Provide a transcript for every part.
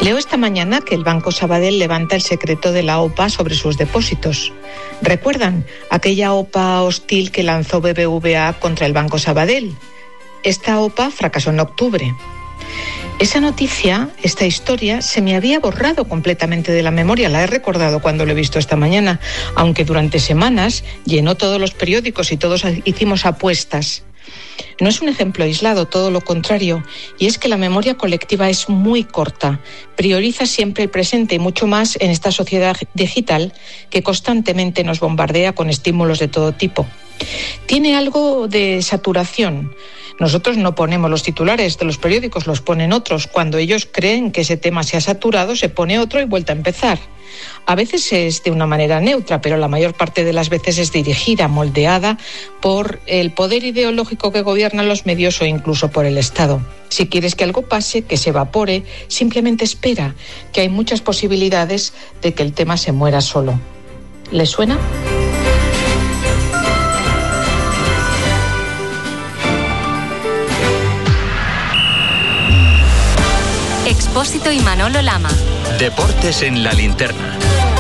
Leo esta mañana que el Banco Sabadell levanta el secreto de la OPA sobre sus depósitos. ¿Recuerdan aquella OPA hostil que lanzó BBVA contra el Banco Sabadell? Esta OPA fracasó en octubre. Esa noticia, esta historia, se me había borrado completamente de la memoria. La he recordado cuando lo he visto esta mañana, aunque durante semanas llenó todos los periódicos y todos hicimos apuestas. No es un ejemplo aislado, todo lo contrario, y es que la memoria colectiva es muy corta, prioriza siempre el presente y mucho más en esta sociedad digital que constantemente nos bombardea con estímulos de todo tipo. Tiene algo de saturación. Nosotros no ponemos los titulares de los periódicos, los ponen otros. Cuando ellos creen que ese tema se ha saturado, se pone otro y vuelve a empezar. A veces es de una manera neutra, pero la mayor parte de las veces es dirigida, moldeada por el poder ideológico que gobierna los medios o incluso por el Estado. Si quieres que algo pase, que se evapore, simplemente espera, que hay muchas posibilidades de que el tema se muera solo. ¿Le suena? Expósito y Manolo Lama. Deportes en la linterna.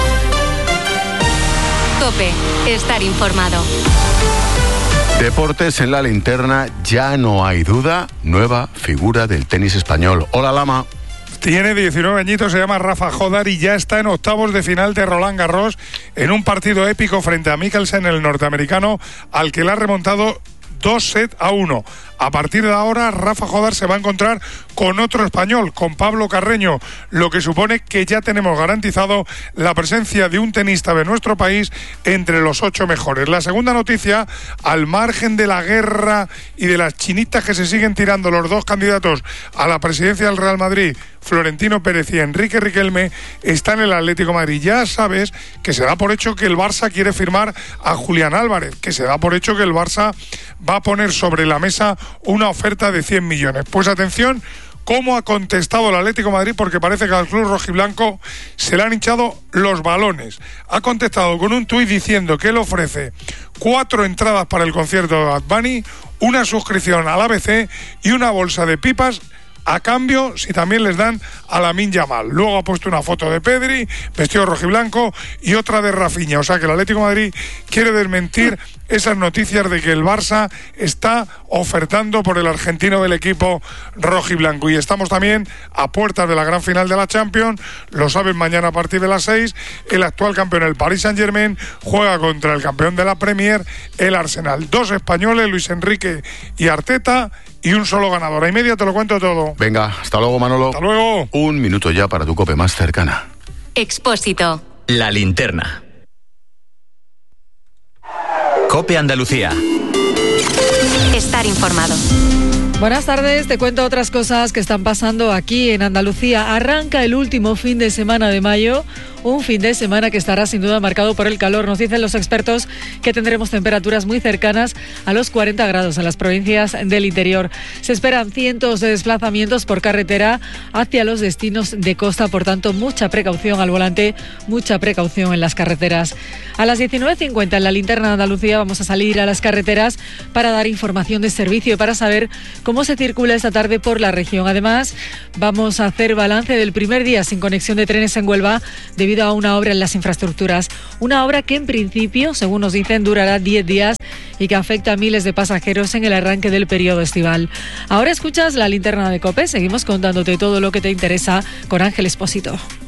COPE. Estar informado. Deportes en la linterna, ya no hay duda, nueva figura del tenis español. Hola, Lama. Tiene 19 añitos, se llama Rafa Jodar y ya está en octavos de final de Roland Garros en un partido épico frente a Michelsen, el norteamericano, al que le ha remontado 2-1. A partir de ahora, Rafa Jodar se va a encontrar con otro español, con Pablo Carreño, lo que supone que ya tenemos garantizado la presencia de un tenista de nuestro país entre los 8 mejores. La segunda noticia, al margen de la guerra y de las chinitas que se siguen tirando los dos candidatos a la presidencia del Real Madrid, Florentino Pérez y Enrique Riquelme, está en el Atlético de Madrid. Ya sabes que se da por hecho que el Barça quiere firmar a Julián Álvarez, que se da por hecho que el Barça va a poner sobre la mesa una oferta de 100 millones. Pues atención, cómo ha contestado el Atlético de Madrid, porque parece que al club rojiblanco se le han hinchado los balones. Ha contestado con un tuit diciendo que él ofrece 4 entradas para el concierto de Bad Bunny, una suscripción al ABC y una bolsa de pipas a cambio si también les dan a Lamine Yamal. Luego ha puesto una foto de Pedri vestido rojiblanco y otra de Rafinha. O sea que el Atlético de Madrid quiere desmentir esas noticias de que el Barça está ofertando por el argentino del equipo rojiblanco. Y estamos también a puertas de la gran final de la Champions. Lo saben mañana a partir de las 6. El actual campeón, el Paris Saint-Germain, juega contra el campeón de la Premier, el Arsenal. 2 españoles, Luis Enrique y Arteta, y un solo ganador. A y media te lo cuento todo. Venga, hasta luego, Manolo. Hasta luego. Un minuto ya para tu COPE más cercana. Expósito. La linterna. COPE Andalucía. Estar informado. Buenas tardes, te cuento otras cosas que están pasando aquí en Andalucía. Arranca el último fin de semana de mayo, un fin de semana que estará sin duda marcado por el calor. Nos dicen los expertos que tendremos temperaturas muy cercanas a los 40 grados en las provincias del interior. Se esperan cientos de desplazamientos por carretera hacia los destinos de costa, por tanto, mucha precaución al volante, mucha precaución en las carreteras. A las 19:50 en la linterna de Andalucía vamos a salir a las carreteras para dar información de servicio y para saber cómo se circula esta tarde por la región. Además, vamos a hacer balance del primer día sin conexión de trenes en Huelva debido a una obra en las infraestructuras. Una obra que en principio, según nos dicen, durará 10 días y que afecta a miles de pasajeros en el arranque del periodo estival. Ahora escuchas la linterna de COPE. Seguimos contándote todo lo que te interesa con Ángel Expósito.